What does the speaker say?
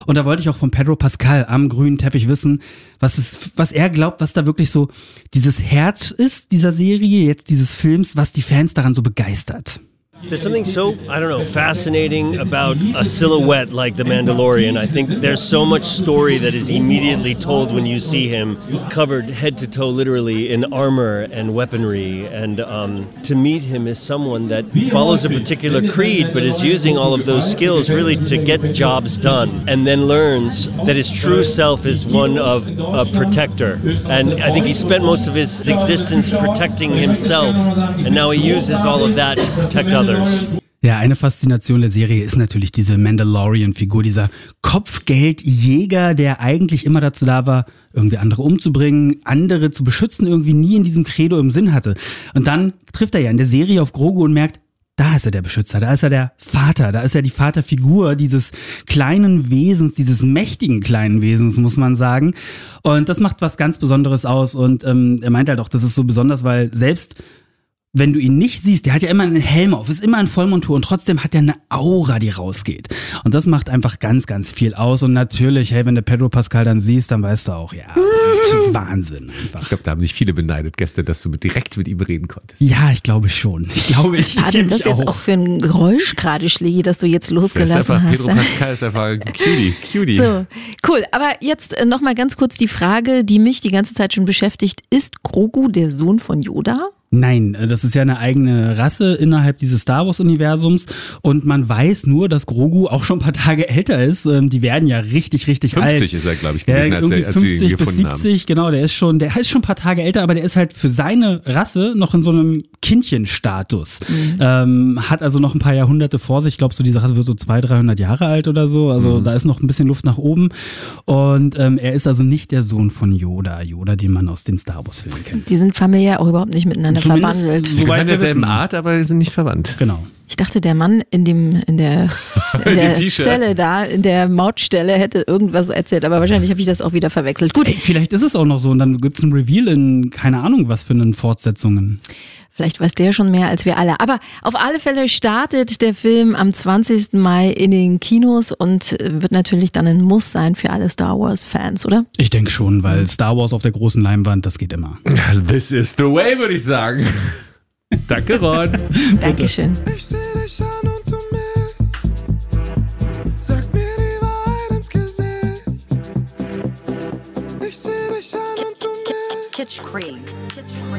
Und da wollte ich auch von Pedro Pascal am grünen Teppich wissen, was er glaubt, was da wirklich so dieses Herz ist, dieser Serie, jetzt dieses Films, was die Fans daran so begeistert. There's something so, fascinating about a silhouette like the Mandalorian. I think there's so much story that is immediately told when you see him covered head to toe literally in armor and weaponry. And to meet him is someone that follows a particular creed but is using all of those skills really to get jobs done and then learns that his true self is one of a protector. And I think he spent most of his existence protecting himself and now he uses all of that to protect others. Ja, eine Faszination der Serie ist natürlich diese Mandalorian-Figur, dieser Kopfgeldjäger, der eigentlich immer dazu da war, irgendwie andere umzubringen, andere zu beschützen, irgendwie nie in diesem Credo im Sinn hatte. Und dann trifft er ja in der Serie auf Grogu und merkt, da ist er der Beschützer, da ist er der Vater, da ist er die Vaterfigur dieses kleinen Wesens, dieses mächtigen kleinen Wesens, muss man sagen. Und das macht was ganz Besonderes aus und er meint halt auch, das ist so besonders, weil selbst wenn du ihn nicht siehst, der hat ja immer einen Helm auf, ist immer in Vollmontur und trotzdem hat er eine Aura, die rausgeht. Und das macht einfach ganz, ganz viel aus. Und natürlich, hey, wenn du Pedro Pascal dann siehst, dann weißt du auch, ja, Wahnsinn einfach. Ich glaube, da haben sich viele beneidet gestern, dass du direkt mit ihm reden konntest. Ja, ich glaube schon. Was war denn das jetzt auch für ein Geräusch gerade, Schlägi, das du jetzt losgelassen hast? Pedro Pascal ist einfach ein Cutie. So, cool. Aber jetzt nochmal ganz kurz die Frage, die mich die ganze Zeit schon beschäftigt. Ist Grogu der Sohn von Yoda? Nein, das ist ja eine eigene Rasse innerhalb dieses Star Wars-Universums und man weiß nur, dass Grogu auch schon ein paar Tage älter ist. Die werden ja richtig, richtig 50 alt. 50 ist er, glaube ich, gewesen, als sie ihn gefunden bis 70, haben. Genau, der ist schon ein paar Tage älter, aber der ist halt für seine Rasse noch in so einem Kindchenstatus. Hat also noch ein paar Jahrhunderte vor sich. Ich glaube, so diese Rasse wird so 200-300 Jahre alt oder so. Also da ist noch ein bisschen Luft nach oben. Und er ist also nicht der Sohn von Yoda, den man aus den Star Wars-Filmen kennt. Die sind familiär auch überhaupt nicht miteinander verwandelt. Sie gehören derselben Art, aber sie sind nicht verwandt. Genau. Ich dachte, der Mann in der Zelle da, in der Mautstelle hätte irgendwas erzählt, aber wahrscheinlich habe ich das auch wieder verwechselt. Gut. Ey, vielleicht ist es auch noch so und dann gibt es ein Reveal in keine Ahnung was für einen Fortsetzungen. Vielleicht weiß der schon mehr als wir alle. Aber auf alle Fälle startet der Film am 20. Mai in den Kinos und wird natürlich dann ein Muss sein für alle Star Wars-Fans, oder? Ich denke schon, weil Star Wars auf der großen Leinwand, das geht immer. This is the way, würde ich sagen. Danke, Ron. Dankeschön. Ich seh dich an und du mich. Sag mir die Wahrheit ins Gesicht. Ich seh dich an und du mich. Kitsch Creek.